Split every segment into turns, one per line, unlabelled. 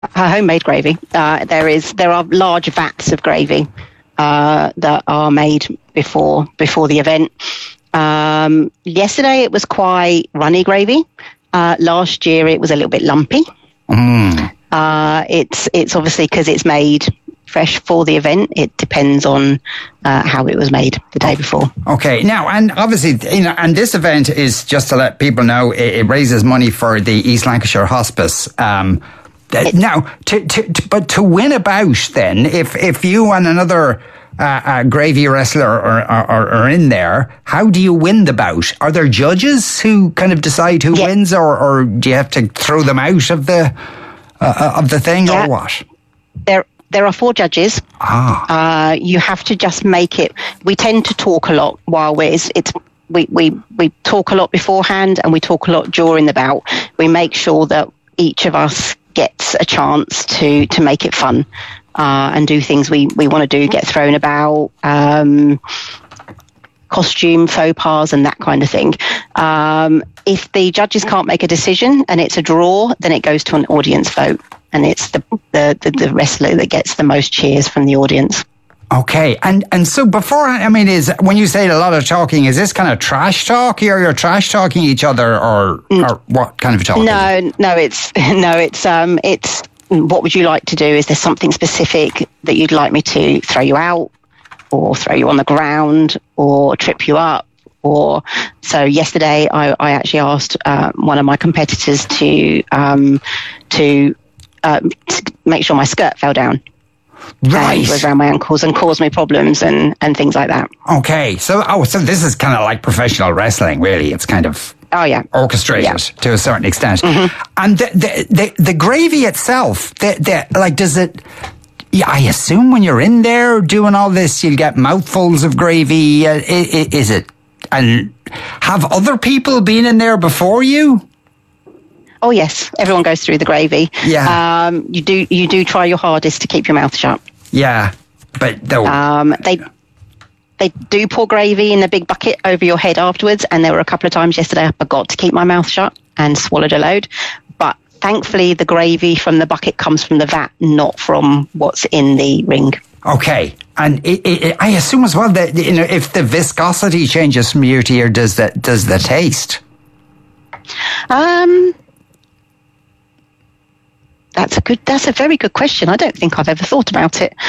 homemade gravy. There are large vats of gravy that are made before the event. Yesterday it was quite runny gravy. Last year it was a little bit lumpy. It's obviously because it's made fresh for the event. It depends on how it was made the day before.
Okay, now, and obviously, and this event is, just to let people know, it raises money for the East Lancashire Hospice. Now, but to win a bout, then, if you and another gravy wrestler are in there, how do you win the bout? Are there judges who kind of decide who wins, or do you have to throw them out of the thing, or what?
There are 4 judges. You have to just make it. We tend to talk a lot while we talk a lot beforehand, and we talk a lot during the bout. We make sure that each of us gets a chance to make it fun and do things we want to do, get thrown about, costume faux pas and that kind of thing. If the judges can't make a decision and it's a draw, then it goes to an audience vote. And it's the wrestler that gets the most cheers from the audience.
Okay, and so is when you say a lot of talking, is this kind of trash talk? You're trash talking each other, or what kind of talk?
No, it's what would you like to do? Is there something specific that you'd like me to throw you out, or throw you on the ground, or trip you up? Or so yesterday, I actually asked one of my competitors to make sure my skirt fell down.
Right.
And was around my ankles and caused me problems and things like that.
Okay. So this is kind of like professional wrestling, really. It's kind of orchestrated to a certain extent. Mm-hmm. And the gravy itself, does it... Yeah, I assume when you're in there doing all this, you'll get mouthfuls of gravy. Is it... And have other people been in there before you?
Oh yes, everyone goes through the gravy.
Yeah.
You do try your hardest to keep your mouth shut.
Yeah, but though
they do pour gravy in a big bucket over your head afterwards, and there were a couple of times yesterday I forgot to keep my mouth shut and swallowed a load. But thankfully, the gravy from the bucket comes from the vat, not from what's in the ring.
Okay, and I assume as well that if the viscosity changes from year to year, does the taste?
That's a very good question. I don't think I've ever thought about it.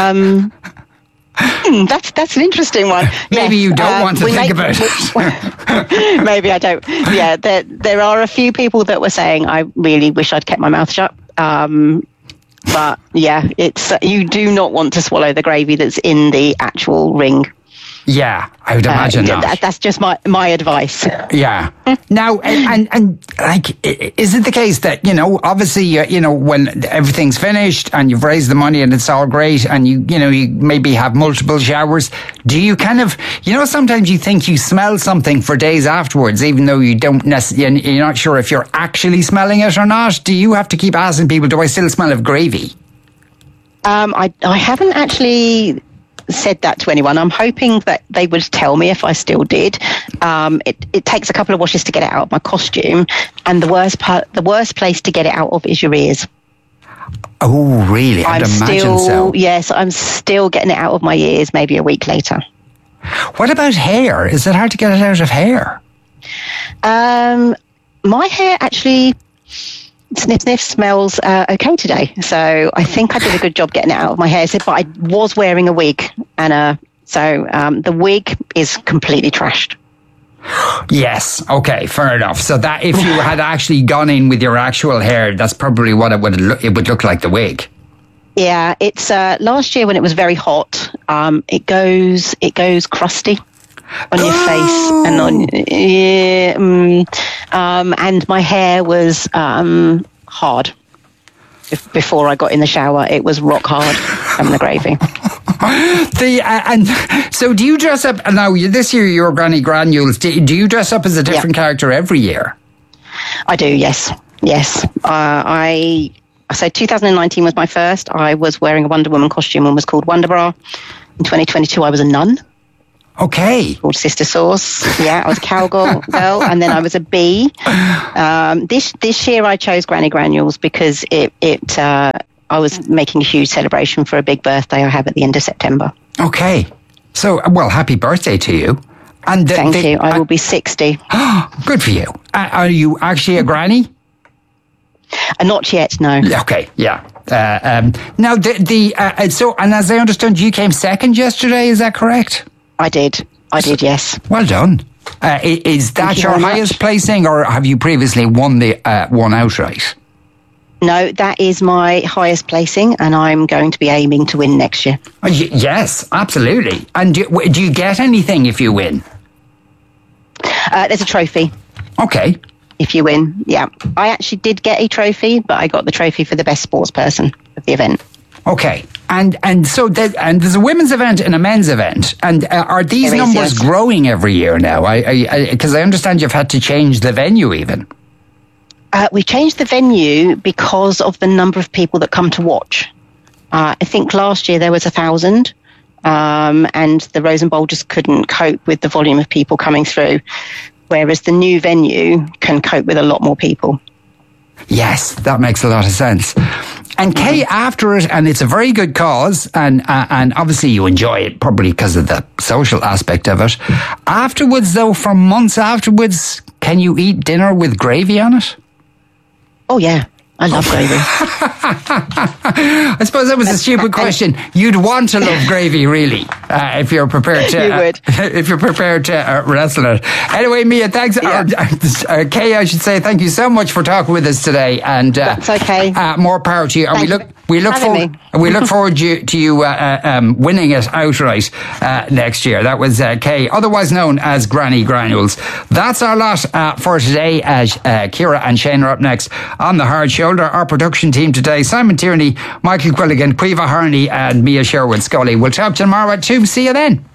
That's an interesting one.
Maybe you don't want to think about it.
Maybe I don't. Yeah, there are a few people that were saying I really wish I'd kept my mouth shut. But yeah, it's you do not want to swallow the gravy that's in the actual ring.
Yeah, I would imagine not.
That's just my advice.
Yeah. Now, and like, is it the case that, obviously, when everything's finished and you've raised the money and it's all great and you maybe have multiple showers, do you kind of, sometimes you think you smell something for days afterwards, even though you don't necessarily, you're not sure if you're actually smelling it or not? Do you have to keep asking people, do I still smell of gravy?
I haven't actually said that to anyone. I'm hoping that they would tell me if I still did. It takes a couple of washes to get it out of my costume, and the worst place to get it out of is your ears.
Oh, really? I'd imagine so.
Yes, I'm still getting it out of my ears maybe a week later.
What about hair? Is it hard to get it out of hair?
My hair actually... Sniff smells okay today, so I think I did a good job getting it out of my hair. But I was wearing a wig, and so the wig is completely trashed.
Yes, okay, fair enough. So that if you had actually gone in with your actual hair, that's probably what it would look like, the wig.
Yeah, it's last year when it was very hot. It goes crusty on your face and on and my hair was hard. Before I got in the shower, it was rock hard from the gravy.
And so, do you dress up now? This year, your Granny Granules. Do you dress up as a different character every year?
I do. Yes. So 2019 was my first. I was wearing a Wonder Woman costume and was called Wonder Bra. In 2022, I was a nun.
Okay.
Called Sister Sauce. Yeah, I was a cowgirl girl, and then I was a bee. This year I chose Granny Granules because I was making a huge celebration for a big birthday I have at the end of September.
Okay. So, well, happy birthday to you. And
Thank you. I will be 60.
Good for you. Are you actually a granny?
Not yet, no.
Okay, yeah. Now, so, and as I understand, you came second yesterday, is that correct?
I did, yes.
Well done. Is that your highest placing, or have you previously won the one outright?
No, that is my highest placing, and I'm going to be aiming to win next year.
Yes, absolutely. And do you get anything if you win?
There's a trophy.
Okay.
If you win, yeah. I actually did get a trophy, but I got the trophy for the best sports person of the event.
Okay. And so there's a women's event and a men's event. And are these numbers growing every year now? Because I understand you've had to change the venue even.
We changed the venue because of the number of people that come to watch. I think last year there was 1,000, and the Rose and Bowl just couldn't cope with the volume of people coming through, whereas the new venue can cope with a lot more people. Yes,
that makes a lot of sense. And Kay, after it, and it's a very good cause, and obviously you enjoy it probably because of the social aspect of it. Afterwards, though, for months afterwards, can you eat dinner with gravy on it?
Oh, yeah. I love gravy.
I suppose that was a stupid question. You'd want to love gravy, really, if you're prepared to.
You would.
If you're prepared to wrestle it. Anyway, Mia, thanks. Yeah. Kay, I should say thank you so much for talking with us today. And
that's okay.
More power to you. And we look forward to you winning it outright next year. That was Kay, otherwise known as Granny Granules. That's our lot for today. As Ciara and Shane are up next on The Hard Shoulder. Our production team today: Simon Tierney, Michael Quilligan, Caoimhe Harney, and Mia Sherwood-Scully. We'll talk to you tomorrow at 2. See you then.